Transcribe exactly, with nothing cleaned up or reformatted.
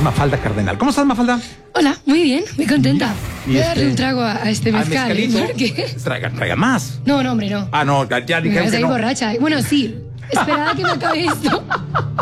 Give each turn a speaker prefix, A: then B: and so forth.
A: Mafalda Cardenal. ¿Cómo estás, Mafalda?
B: Hola, muy bien, muy contenta.
A: Y
B: Voy a
A: este-
B: darle un trago a, a este
A: ¿Al
B: mezcal. ¿eh?
A: mezcalito?
B: Porque...
A: Traiga, traiga más.
B: No, no, hombre, no.
A: Ah, no, ya
B: Me
A: dijeron
B: vas a
A: que
B: ir
A: no.
B: borracha. Bueno, sí. Esperaba que me acabe esto.